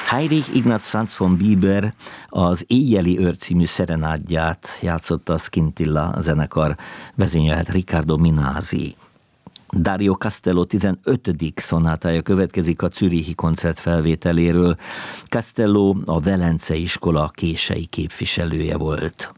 Heinrich Ignaz Franz von Bieber az Éjjeli őr című szerenádját játszotta a Scintilla zenekar, vezényelt Riccardo Minasi. Dario Castello 15. szonátája következik a zürichi koncert felvételéről. Castello a Velence iskola kései képviselője volt.